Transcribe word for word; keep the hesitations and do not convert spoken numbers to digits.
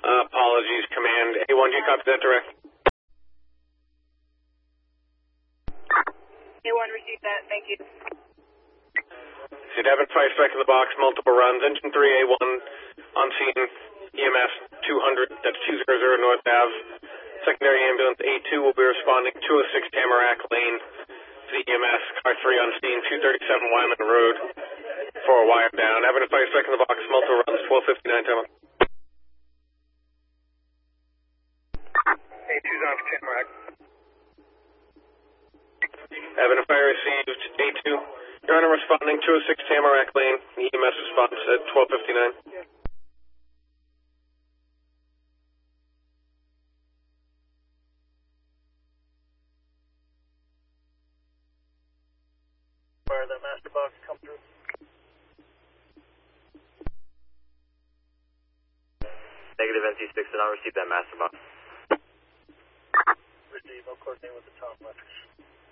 Uh, apologies, Command. A one, do you copy that direct? A one, received that. Thank you. So you'd have it five spec in the box, multiple runs. Engine three, A one, on scene, E M S two hundred, that's two hundred North Ave. Secondary ambulance A two will be responding two oh six Tamarack Lane to the E M S. Car three on scene, two thirty-seven Wyman Road. For a wire down. Having it five spec in the box, multiple runs, twelve fifty-nine Tamarack. A two's on for Tamarack. Having a fire received, A two. Your Honor, responding two oh six Tamarack Lane. The E M S response at twelve fifty-nine. Fire that master box come through. Negative N C six, and I'll receive that master box. Receive, I'll coordinate with the top letters.